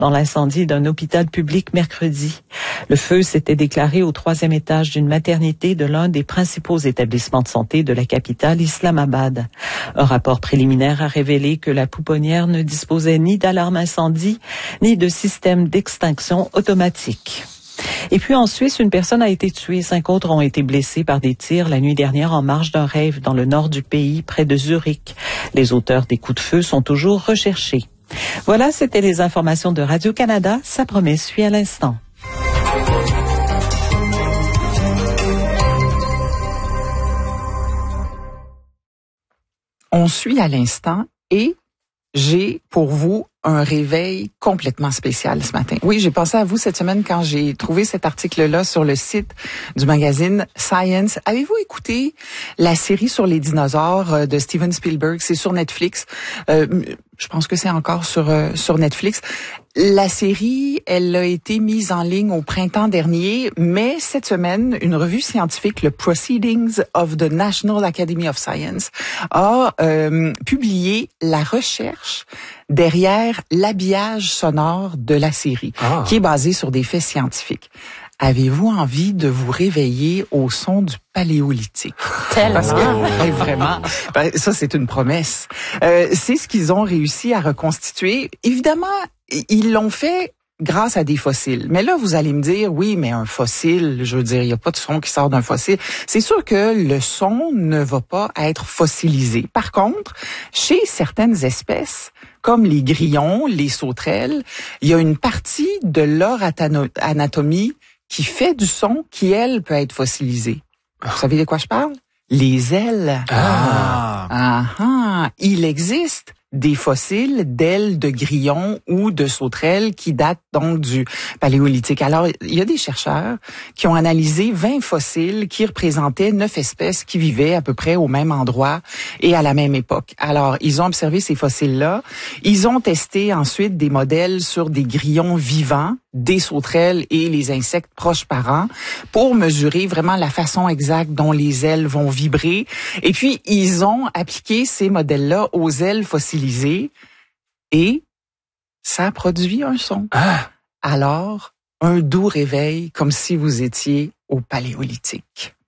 dans l'incendie d'un hôpital public mercredi. Le feu s'était déclaré au 3e étage d'une maternité de l'un des principaux établissements de santé de la capitale Islamabad. Un rapport préliminaire a révélé que la pouponnière ne disposait ni d'alarme incendie, ni de système d'extinction automatique. Et puis en Suisse, une personne a été tuée, 5 autres ont été blessés par des tirs la nuit dernière en marge d'un rave dans le nord du pays, près de Zurich. Les auteurs des coups de feu sont toujours recherchés. Voilà, c'était les informations de Radio-Canada. Ça promet, suit à l'instant. On suit à l'instant et j'ai pour vous un réveil complètement spécial ce matin. Oui, j'ai pensé à vous cette semaine quand j'ai trouvé cet article-là sur le site du magazine Science. Avez-vous écouté la série sur les dinosaures de Steven Spielberg? C'est sur Netflix. Je pense que c'est encore sur Netflix. La série, elle a été mise en ligne au printemps dernier, mais cette semaine, une revue scientifique, le Proceedings of the National Academy of Science, a publié la recherche derrière l'habillage sonore de la série, qui est basée sur des faits scientifiques. Avez-vous envie de vous réveiller au son du paléolithique? Tellement. Parce que, vraiment, ça c'est une promesse. C'est ce qu'ils ont réussi à reconstituer. Évidemment, ils l'ont fait grâce à des fossiles. Mais là, vous allez me dire, oui, mais un fossile, je veux dire, il n'y a pas de son qui sort d'un fossile. C'est sûr que le son ne va pas être fossilisé. Par contre, chez certaines espèces, comme les grillons, les sauterelles, il y a une partie de leur anatomie qui fait du son qui, elle, peut être fossilisée. Vous savez de quoi je parle? Les ailes. Il existe des fossiles d'ailes de grillons ou de sauterelles qui datent donc du paléolithique. Alors, il y a des chercheurs qui ont analysé 20 fossiles qui représentaient 9 espèces qui vivaient à peu près au même endroit et à la même époque. Alors, ils ont observé ces fossiles-là. Ils ont testé ensuite des modèles sur des grillons vivants, des sauterelles et les insectes proches parents pour mesurer vraiment la façon exacte dont les ailes vont vibrer. Et puis, ils ont appliqué ces modèles-là aux ailes fossilisées et ça produit un son. Alors, un doux réveil comme si vous étiez au paléolithique.